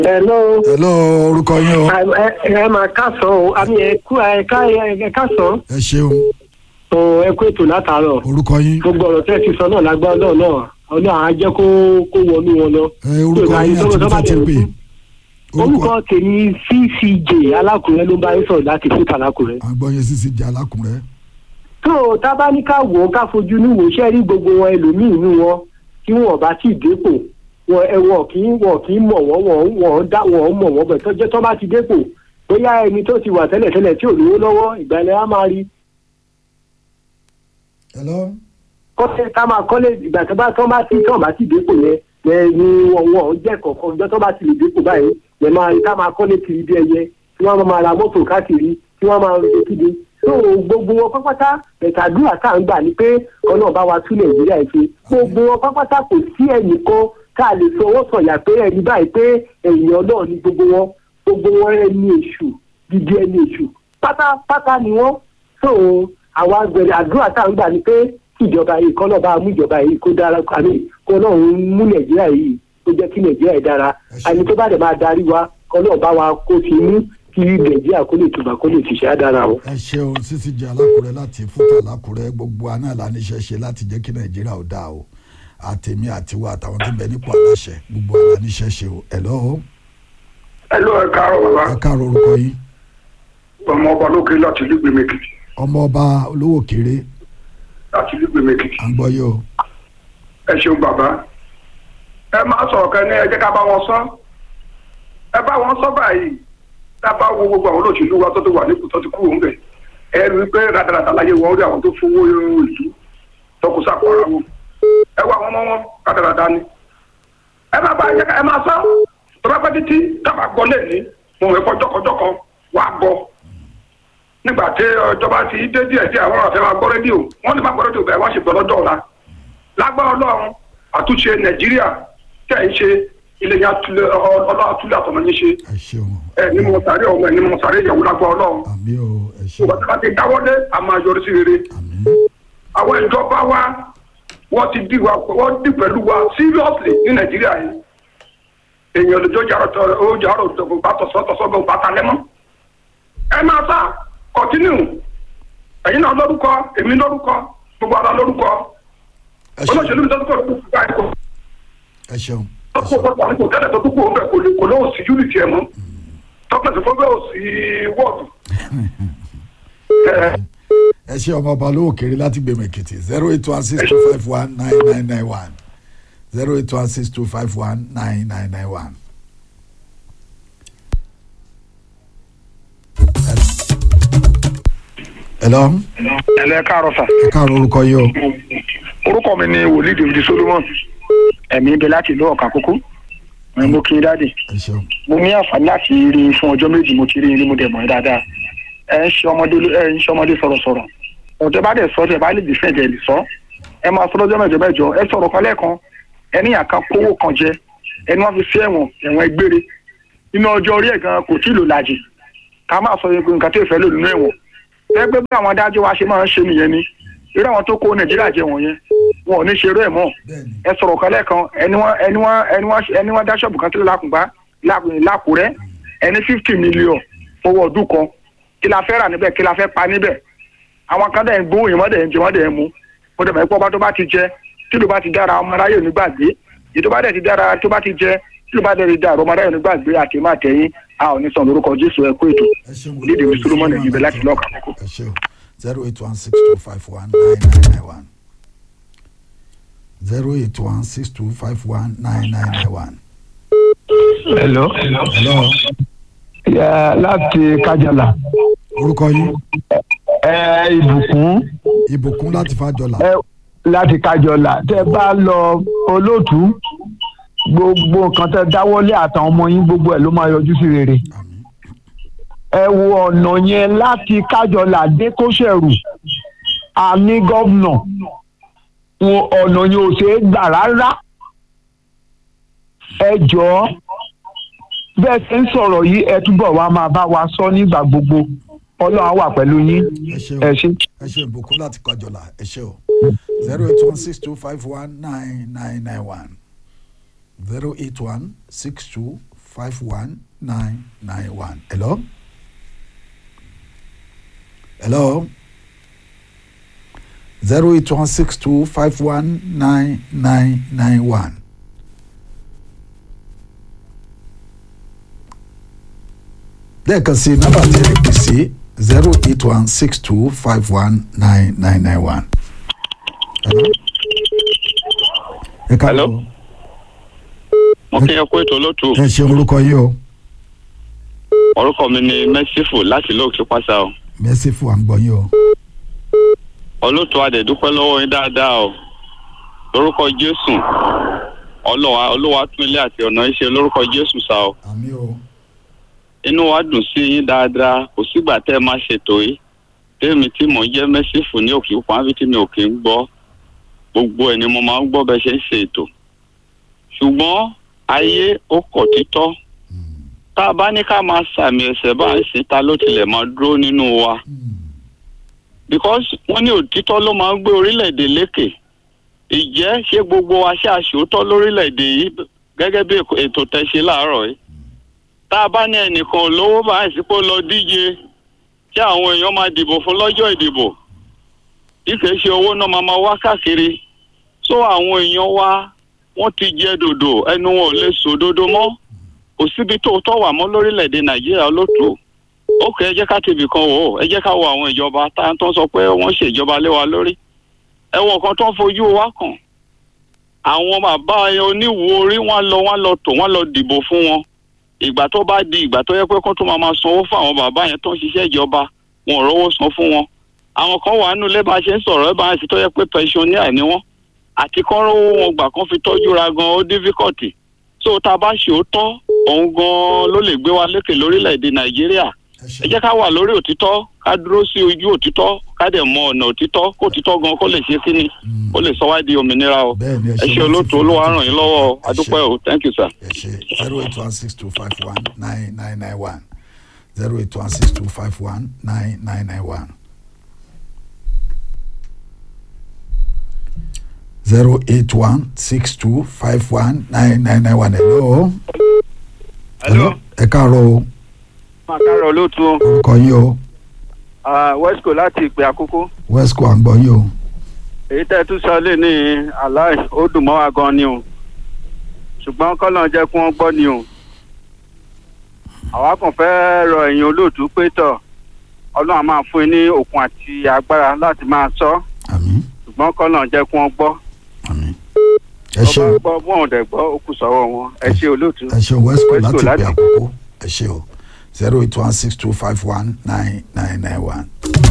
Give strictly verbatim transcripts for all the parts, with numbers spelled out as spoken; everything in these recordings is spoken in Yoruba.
Hello. hello orúkọ yín o. ẹ máa kásán o àmì ẹ̀kú ẹ̀ka ẹ̀ kásán. ẹ ṣeun. o ẹ kú ètò látàárọ̀. orúkọ yín. gbogbo ọ̀rọ̀ tẹ́ ti sọ náà lágbára náà náà ọlọ́run á jẹ́ kó kó wọnú wọn lọ. ẹ orúkọ yín àti bíta ti pè. orúkọ tèmi C C J alákùrẹ́ ló bá yín sọ̀rọ̀ láti fúta alákùrẹ́. àgbọ̀yé C C J alákùrẹ́. tó tábà ní ká wò ó ká fojú ní wò ṣẹ́ rí gbogbo wọn ẹlòmíì nínú wọn tí wọn bá tí ì dépò wọn ẹ wọn kì í wọn kì í mọ̀ wọ́n wọn wọn dá wọn mọ̀ wọ́n bẹ̀ tó jẹ́ tó bá ti dépò bóyá ẹni tó ti wà tẹ́lẹ̀tẹ́lẹ̀ tí ò lówó lọ́wọ́ ìgbàlẹ̀ á máa rí. hello. kọ́lé ká máa kọ́lé ìgbà tó bá tó bá ti tó bá ti dépò yẹn yẹn ni wọn wọn jẹ́ kọ̀ọ̀kan ọjọ́ tó bá ti lè dépò báyìí yẹn máa ká máa kọ́lé kiri bí ẹyẹ tí wọ́n máa ra mọ́tò káàkiri tí wọ́n máa rìn kíbi tó gbogbo wọn pápátá ẹ̀tàdúrà tá à ń gbà ní pé ọ̀nà bá wa tún nàìjíríà ẹ̀ ṣe gbogbo wọn pápátá kò sí ẹnìkan ká lè fi ọwọ́ sọ̀yà pé ẹni báyìí pé èèyàn náà ni gbogbo wọn gbogbo wọn ẹni èṣù gidi ẹni èṣù pátápátá ni wọ́n tó àwọn agbẹ̀rẹ̀ àdúrà tá à ń gbà ní pé kí ìjọba yìí kọ́ náà bá mú ìjọba yìí kó dára kàmí kó náà ń mú nàìjíríà yìí kó jẹ́ kí nàìjíríà yìí dára ẹni tó bá dẹ̀ máa darí wa kọ́ náà bá wa kó ti mú kí nàìjíríà kó lè tùbà kó lè ṣiṣẹ́ àdára o. ẹ ṣeun C C J alákùrẹ́ láti fúta alákùrẹ́ gbogbo aná ìlànìṣẹ́ ṣe láti jẹ́ kí nàìjíríà ò dáa o àtẹ̀mí àtiwọ́ àtàwọn tí ń bẹ nípò aláṣẹ gbogbo ìlànìṣẹ́ ṣe o. hello. hello ẹ káàárọ̀ bàbá. ẹ káàárọ̀ orúkọ yín. ọmọ ọba lókè láti ìlú gbèmẹkìtì. ọmọ ọba olówó kéré. láti ìlú gbèmẹkìtì. à ń gbọ́ yìí o. ẹ ṣeun bàbá. ẹ máa sọ̀rọ̀ kan ní ẹ jẹ́ ká bá wọn sọ. ẹ bá wọn sọ báyìí dábàá wo gbogbo àwọn olóṣèlú wa tó ti wà nípò tó ti kúrò ńbẹ̀ ẹ rí i pé rádaràdà láyé wọn rí àwọn tó fowó ìlú tọkùsà kọra wọn ẹ wá wọn mọ wọn rádaràdà ni ẹ má bá ẹ ẹ máa sọ tọ́lá pẹ́ títí dábàá gbọ́ lẹ́ni wọn ò kọ́ jọkọjọkọ wá gbọ́ nígbà tí ọjọba ti dé díẹ̀ díẹ̀ àwọn ọ̀fẹ́ máa gbọ́ rédíò wọ́n ní máa gbọ́ rédíò bẹ́ẹ̀ wọ́n ṣe gbọ́ lọ́jọ́ ọ̀la lágbára ọlọ́run àtúnṣe nàìjíríà tẹ̀ ń ṣe ilé yẹn ọlọ́run àtúlẹ̀ àtọ̀nà yín ṣe ẹ ní mo sáré ọmọ ẹ ní mo sáré ìyàwó lágbá ọlọ́run ìwà tí wọ́n ti dáwọ́lé a máa yọrí sí rere àwọn ìjọba wa wọ́n ti dì wá wọ́n dì pẹ̀lú wa seriously ní nàìjíríà yìí èèyàn lójó jàrọ̀ ó jàrọ̀ bá tọ̀sọ́tọ̀sọ́ bá ta lẹ́mọ́ ẹ máa sá continue ẹ̀yin náà lórúkọ èmi lórúkọ gbogbo ara lórúkọ olóṣèlú mi tó kọ̀ lórúkọ báyìí kò. ẹ ṣeun. ọkọ̀ ọ̀pọ̀ àti kò tẹ́lẹ̀ tó dúpọ̀ ọ̀bẹ kò lè kò lóò sí unity ẹ̀ mọ́ tọ́pẹ̀sì fún bẹ́ẹ̀ ò sí wọ́ọ̀dù. ẹ ṣe ọmọ ọba olówó kéré láti gbèmọ̀ èkìtì zero eight one six two five one nine nine nine one zero eight one six two five one nine nine nine one. hello. ẹ̀lẹ́ ẹ káàárọ̀ sà. ẹ káàárọ̀ orúkọ yìí o. orúkọ mi ni wòlíì David Solomon ẹ̀mí ibẹ̀ láti ìlú ọ̀kà kókó mo kí i dáàdì mo ní àǹfààní láti rí i fún ọjọ́ méjì mo ti rí i ní mo dẹ̀ mọ̀ ẹ́ dáadáa ẹ ń ṣe ọmọdé ẹ ń ṣe ọmọdé sọ̀rọ̀sọ̀rọ̀ ọ̀tẹ́ bá dẹ̀ sọ ọ́ bá lè dì fẹ́ẹ̀ dẹ̀ lè sọ ẹ máa sọ lọ́jọ́ mẹ́jọ mẹ́jọ ẹ sọ̀rọ̀ kan lẹ́ẹ̀kan ẹni àká kówó kan jẹ ẹni wọ́n fi sí ẹ̀wọ̀n ẹ̀wọ̀n gbére nínú ọjọ́ orí ẹ̀ gan kò tí ì lò lájì ká máa sọ nǹkan tó ìfẹ́ lò nínú ẹ̀wọ̀n ẹgbẹ́ bí àwọn adájọ́ wa ṣe máa ń ṣe nìyẹn ni irú àwọn tó kó nàìjíríà jẹ wọ̀nyẹn wọn ò ní ṣe eré ẹ̀ mọ́ ẹ sọ̀rọ̀ kan lẹ́ẹ̀kan ẹni wọ́n ẹni wọ́n ẹni wọ́n ẹni wọ́n dá ṣọ́ọ̀bù kan sílẹ̀ lákùngbá lákùrẹ́ ẹni fifty million fowó ọdún kan kí la fẹ́ rà níbẹ̀ kí la fẹ́ pa níbẹ̀ àwọn kan dẹ̀ ń gbóhùn wọ́n dẹ̀ ń jẹ wọ́n dẹ̀ ń mu mo dẹ̀ mọ̀ pé ọba tó bá ti jẹ tí ló bá ti dára ọmọ aráyè ò ní gbàgbé èyí tó bá dẹ̀ ti dára tó bá ti jẹ tí ló bá dẹ̀ ti dára ọmọ aráyè ò ní gbàgbé àti má tẹ̀yìn a ò ní sàn lórúkọ Jésù ẹ kú ètò lídìí mi Solomon ẹ̀yìn bẹ̀ láti lọ́ọ̀kà kókó. zero eight one six two five one nine nine nine one zero eight one six two five one nine nine nine one. hello. hello. Yeah, láti Kájọlà. orúkọ yín. ẹ ìbùkún. ìbùkún láti Fájọlà. ẹ láti Kájọlà tẹ bá lọ olóòtú gbogbo nǹkan tẹ dáwọ́lé àtàwọn ọmọ yín gbogbo ẹ̀ ló máa yọjú sí rere. ẹ wo ọ̀nà yẹn láti Kájọlà dé Kóṣẹ̀rù àní gọ́vnà ọ̀nà yẹn ò ṣeé gbà rárá. ẹ jọ̀ọ́ bẹ́ẹ̀ ṣe ń sọ̀rọ̀ yìí ẹ túbọ̀ wá máa bá wa sọ nígbà gbogbo Ọlọ́run á wà pẹ̀lú yín. ẹ ṣé ẹ ṣé ìbùkún láti Kájọlà ẹ ṣé o zero eight one six two five one nine nine nine one zero eight one six two five one nine nine one. Hello? Hello? zero eight one six two five one nine nine nine one. lẹ́ẹ̀kan sí nọ́mbà tí ẹ pè sí zero eight one six two five one nine nine nine one. Hello. mo kí ẹ kó ètò olóòtú. ẹ ṣe orúkọ yìí o. orúkọ mi ni Merciful láti lóòkè pàṣà o. Merciful à ń gbọ́ yín o. olóòtú adẹ̀dúpẹ́ lọ́wọ́ yín dáadáa o. lórúkọ Jésù ọlọ́wà olúwa tún ilé àti ọ̀nà iṣẹ́ lórúkọ Jésù sá o. àmín o. inú wa dùn sí yín dáadáa kò sígbà tẹ́ ẹ máa ṣètò yìí tèmi tí mò ń jẹ́ Merciful ní òkè òkun àbí tí mi ò kì í gbọ́ gbogbo ẹ̀ ni mo máa ń gbọ́ bẹ́ẹ̀ ṣe ń ṣe ètò ṣùgbọ́n ayé ó kọ̀ títọ́ tá a bá ní ká máa sàmì ẹsẹ̀ bá ń sìn ta ló tilẹ̀ máa dúró nínú wa because wọ́n ní òtítọ́ ló máa ń gbé orílẹ̀-èdè lékè ìjẹ́ ṣé gbogbo wa ṣe àṣòótọ́ lórílẹ̀-èdè yìí gẹ́gẹ́ bí ètò tẹ́ ṣe láàárọ̀ yìí tá a bá ní ẹnìkan lówó bá ń sípò lọ díje tí àwọn èèyàn máa dìbò fún lọ́jọ́ ìdìbò bí kìí ṣe owó náà máa máa wá káàkiri so àwọn èèyàn wa wọ́n ti jẹ dòdò ẹnu wọn ò lè sọ òdodo mọ́ kò síbi tó tọ́ wà mọ́ lórílẹ̀‐èdè Nàìjíríà lótò ó kẹ́ ẹ jẹ́ ká tibì kan wò ó ẹ jẹ́ ká wo àwọn ìjọba tá à ń tán sọ pé wọ́n ṣèjọba lé wa lórí ẹ̀wọ̀n kan tó ń fojú wa kàn àwọn bàbá oníwo orí wọn lọ wọn lọ tò wọn lọ dìbò fún wọn ìgbà tó bá di ìgbà tó yẹ pé kó tó máa máa sanwó fún àwọn bàbá yẹn tó ń ṣiṣẹ́ ìjọba wọn ò rówó san fún wọn àwọn kan wà nínú ilé bá ṣe ń sọ̀rọ̀ ẹ bá ń sì tó yẹ pé pensioner ni wọ́n àti kán rówó wọn gbà kán fi tọ́jú ra gan ó difficult so tá a bá ṣe òótọ́ òun gan ló lè gbé wa lékè lórílẹ̀‐èdè Nàìjíríà ẹ jẹ́ ká wà lórí òtítọ́ ká dúró sí ojú òtítọ́ ká dẹ̀ mọ ọ̀nà òtítọ́ kó òtítọ́ gan kó lè ṣe kíni ó lè sọ wá di òmìnira o ẹ ṣe olóòtú olúwa ràn yín lọ́wọ́ adúpẹ́ o thank you sir. ẹ ṣe zero eight one six two five one nine nine nine one zero eight one six two five one nine nine nine one zero eight one six two five one nine nine nine one. hello. hello. ẹ káàárọ̀ o. máa káàárọ̀ olóòtú o. orúkọ yín o. Wesco láti ìpè àkókò. Wesco à ń gbọ́ yín o. èyí tẹ́ ẹ tún sọ lé ní aláì ó dùn mọ́ wa gan ni o ṣùgbọ́n kọ́lọ́n jẹ́ kí wọ́n gbọ́ ni o àwa kàn fẹ́ rọ ẹ̀yin olóòtú pé tọ̀ ọlọ́run á máa fún yín ní okun àti agbára láti máa sọ àmín. ṣùgbọ́n kọ́lọ́n jẹ́ kí wọ́n gbọ́. àmín. ẹ ṣe ọba gbọ́ bọ́n ọ̀dẹ̀ gbọ́ ó kù sọ́wọ́ wọn ẹ ṣe olóòtú. ẹ ṣe Wesco láti ìpè àkókò ẹ ṣe o zero eight one six two five one nine nine nine one.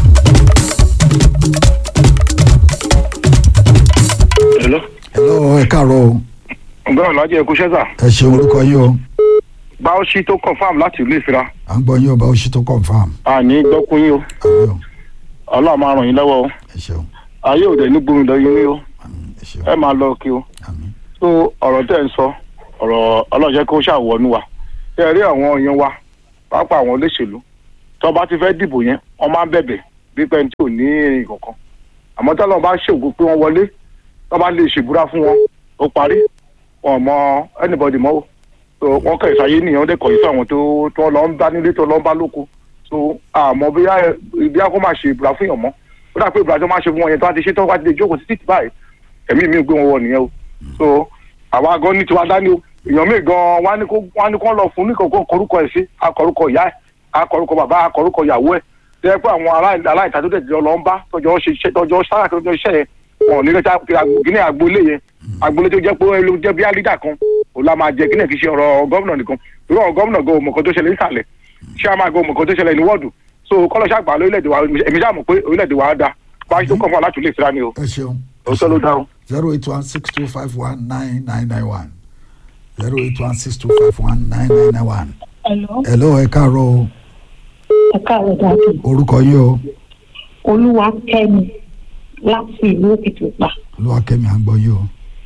hello. hello ẹ káàárọ̀ o. ọ̀gá ọ̀làjì ẹ̀kú ṣẹ́sà. ẹ ṣe orúkọ yín o. Báwọ̀ṣí tó confam láti ìlú Ìfira. à ń gbọ́ yín o Báwọ̀ṣí tó confam. àní gbọ́kún yín o. àmín o. ọlọ́run máa ràn yín lọ́wọ́ o. ẹ ṣeun. ayé òde ní gbómi lọ yín o. àmín ẹ ṣeun. ẹ máa lọ kí o. àmín. tó ọ̀rọ̀ tẹ̀ ń sọ ọ̀rọ̀ ọlọ́run jẹ́ kó ṣàwọnú wa. ṣé ẹ rí àwọn èèyàn wa pàápàá àwọn olóṣèlú tó bá ti fẹ́ dìbò yẹn wọ́n máa ń bẹ̀bẹ̀ bí pẹ́ẹ́n tí ò ní èrè kankan. àmọ́ tí ọlọ́run bá ṣègùn pé wọ́n wọlé tó bá lè ṣèbúra fún wọn ó parí wọn mọ anybody mọ́ o. so wọn kẹ ìsàyè nìyẹn dẹ kọyìn sí àwọn tó tó lọ ń bá nílé tó lọ ń bá lóko so àmọ́ bí bí a kò máa ṣe ìbúra fún yàn mọ́ ó dà pé ìbúra tó máa ṣe fún wọn yẹn tó bá ti ṣe tó bá ti lè jókòó sí títì báyìí ẹ̀mí mi gbé wọn wọ nìyẹn o so àwa gan ní tiwa dání o èèyàn mi gan wá ní kó wá ní kó lọ fún ní kókó korúkọ ẹ̀ sí akọrúkọ ìyá ẹ̀ akọrúkọ bàbá akọrúkọ ìyàwó ẹ̀ tẹ́ pé àwọn aláìta tó tẹ̀ lọ ń bá tọjọ́ ṣe tọjọ́ sára tọjọ́ iṣẹ́ yẹn wọn ò ní lẹ́tà gíní àgbolé yẹn àgbolé tó jẹ́ pé ó jẹ́ bí alídà kan ò la máa jẹ gíní kì í ṣe ọ̀rọ̀ gómìnà nìkan irú ọ̀rọ̀ gómìnà gan òmùkan tó ṣẹlẹ̀ nísàlẹ̀ ṣé a máa gan òmùkan tó ṣẹlẹ̀ ní wọ́ọ̀dù so kọ́lọ́ṣà àgbà lórílẹ̀‐èdè wa èmi ṣáà mọ̀ pé orílẹ̀‐èdè wa da báyìí tó kàn fún wa láti lè fira ni o. ẹ ṣeun. òótọ́ ló dá o. zero eight one six two five one nine nine nine one zero eight one six two five one nine nine nine one. Hello. hello ẹ káàárọ̀ o. ẹ káàárọ̀ dáàbò. orúkọ yín o. Olúwakẹ́mi láti ìlú Òkìtìpá. Olúwakẹ́mi à ń gbọ́ yín o.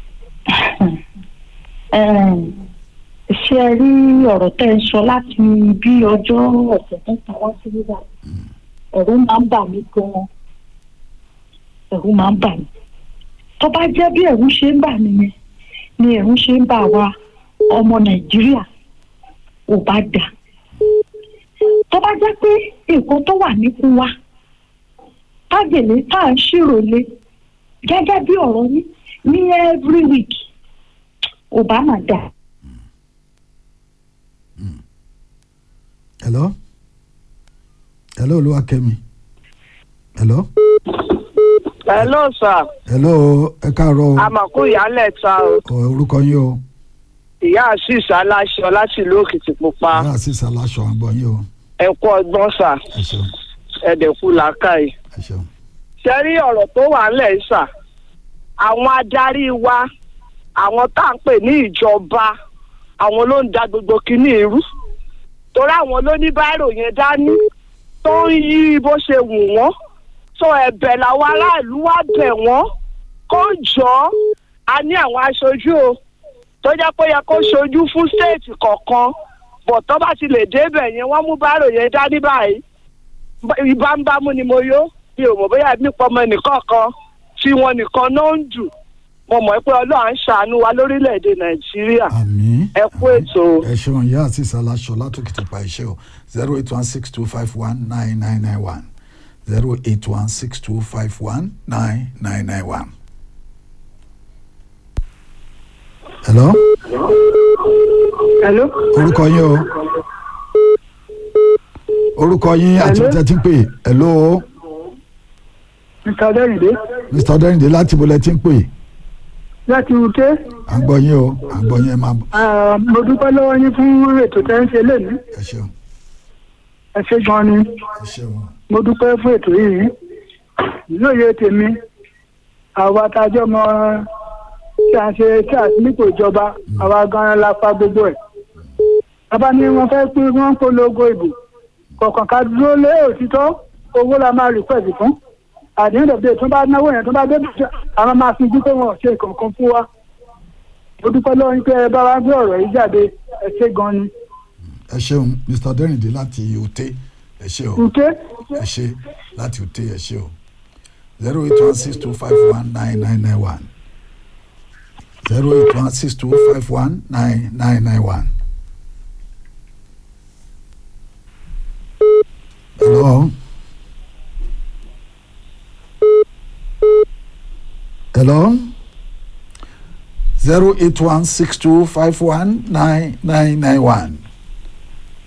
ṣé ẹ rí ọ̀rọ̀ tẹ́ ẹ sọ láti bí ọjọ́ ọ̀sẹ̀ mẹ́ta wá sí nígbà ẹ̀rù máa ń bà mí gan-an ẹ̀rù máa ń bà mí tó bá jẹ́ bí ẹ̀rù ṣe ń bà mí yẹn ni ẹ̀rù ṣe ń bà wá ọmọ Nàìjíríà ò bá dà tó bá jẹ́ pé nǹkan tó wà níkùn wa tágèlé tá à ń ṣírò lé gẹ́gẹ́ bí ọ̀rọ̀ yín ní every week ò bá mà dà. hello hello Olúwakẹ́mi hello. hello sir. hello ẹ káàárọ̀. àmọ̀kú ìyálẹ̀ ta o. orúkọ yín o. ìyá àṣìṣe aláṣọ láti ìlú Òkìtìpupa. ìyá àṣìṣe aláṣọ àgbọ̀ yín o. ẹ kú ọgbọ́n sà. ẹ ṣeun. ẹ̀dẹ̀kú làákàyè. ẹ ṣeun. ṣe rí ọ̀rọ̀ tó wà ńlẹ̀ yìí sà. àwọn adarí wa àwọn tá à ń pè ní ìjọba àwọn ló ń da gbogbo kinní irú. torí àwọn ló ní báírò yẹn dání tó ń yí bó ṣe wù wọ́n. so ẹ̀bẹ̀ làwọn aráàlú wá bẹ̀ wọ́n kó jọ a ní àwọn aṣojú o tó jẹ́ pé yẹ kó ṣojú fún stéètì kọ̀ọ̀kan bọ̀ tó bá ti lè débẹ̀ yẹn wọ́n mú báírò yẹn dání báyìí ìbámbámú ni mo yó mi ò mọ̀ bóyá nípa ọmọ nìkan kan tí wọn nìkan náà ń dù mo mọ̀ pé Ọlọ́run ń ṣàánú wa lórílẹ̀‐èdè Nàìjíríà. àmín. ẹ kú ètò. ẹ ṣeun ìyá àti ìsàlàṣọ látòkìtìpa iṣẹ́ o zero eight one six two five one nine nine nine one zero eight one six two five one nine nine nine one. hello. hello. orúkọ yín o. orúkọ yín àti ìjẹ́ tí ń pè. hello. mr Ọdẹ́rìndé. mr Ọdẹ́rìndé láti bolẹ̀ tí ń pè. láti uk. à ń gbọ́ yín o à ń gbọ́ yín ẹ máa. mo dúpẹ́ lọ́wọ́ yín fún ètò tẹ́ ń ṣe lónìí. ẹ ṣeun. ẹ ṣe gan ni. ẹ ṣeun. mo dúpẹ́ fún ètò yìí lóye tèmi àwa tájọ́ mọ tí a ṣe tí a nípò ìjọba àwa gan-an la fa gbogbo ẹ̀. bàbá ni wọ́n fẹ́ pín wọ́n ń polongo ìbò kọ̀ọ̀kan ká dúró lé òtítọ́ owó la máa rìpẹ́ẹ̀tì fún àdéhùn dọ̀bẹ̀ tó bá náwó yẹn tó bá dé àwọn máa fi dúpẹ́ wọn ṣe kankan fún wa. mo dúpẹ́ lọ́wọ́ yín pé ẹ bá wa gbé ọ̀rọ̀ yìí jáde ẹ ṣe gan ni. ẹ ṣeun mr Ọdẹ́rìndé láti òté ẹ ṣe o ẹ ṣe láti òté ẹ ṣe o zero eight one six two five one nine nine nine one zero eight one six two five one nine nine nine one. hello. hello. zero eight one six two five one nine nine nine one.